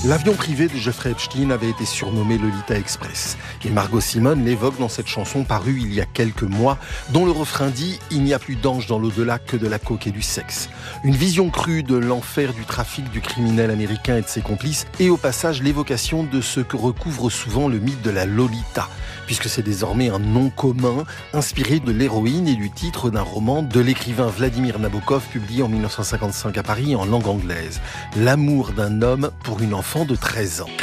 L'avion privé de Jeffrey Epstein avait été surnommé Lolita Express. Et Margot Simone l'évoque dans cette chanson parue il y a quelques mois, dont le refrain dit « Il n'y a plus d'ange dans l'au-delà que de la coke et du sexe ». Une vision crue de l'enfer du trafic du criminel américain et de ses complices, et au passage l'évocation de ce que recouvre souvent le mythe de la Lolita, puisque c'est désormais un nom commun, inspiré de l'héroïne et du titre d'un roman de l'écrivain Vladimir Nabokov, publié en 1955 à Paris en langue anglaise. L'amour d'un homme pour une enfant de 13 ans.